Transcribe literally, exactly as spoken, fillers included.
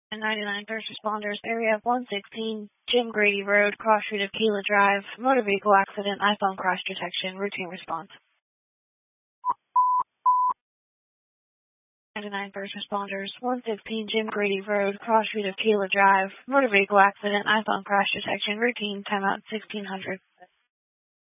ninety-nine first responders, area one sixteen, Jim Grady Road, cross street of Keela Drive, motor vehicle accident, iPhone crash detection, routine response. ninety-nine first responders, one sixteen, Jim Grady Road, cross street of Keela Drive, motor vehicle accident, iPhone crash detection, routine, timeout sixteen hundred.